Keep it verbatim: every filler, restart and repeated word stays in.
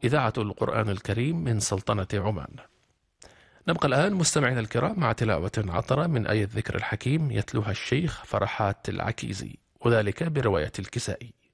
إذاعة القرآن الكريم من سلطنة عمان. نبقى الآن مستمعينا الكرام مع تلاوة عطرة من آية الذكر الحكيم يتلوها الشيخ فرحات العكيزي، وذلك برواية الكسائي.